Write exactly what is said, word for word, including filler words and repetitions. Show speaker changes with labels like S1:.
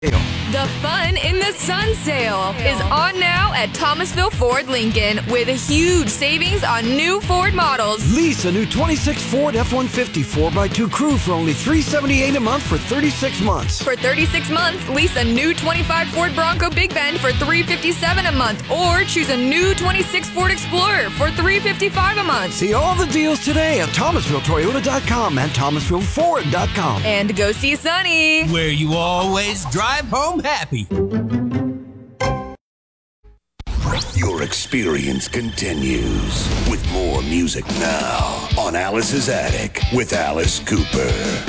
S1: The fun in the sun sale is on now at Thomasville Ford Lincoln with a huge savings on new Ford models.
S2: Lease a new twenty-six Ford F one fifty four by two Crew for only three hundred seventy-eight dollars a month for thirty-six months.
S1: For thirty-six months, lease a new twenty-five Ford Bronco Big Bend for three hundred fifty-seven dollars a month, or choose a new twenty-six Ford Explorer for three hundred fifty-five dollars a month.
S2: See all the deals today at Thomasville Toyota dot com and Thomasville Ford dot com.
S1: And go see Sonny,
S3: where you always drive home happy.
S4: Your experience continues with more music now on Alice's Attic with Alice Cooper.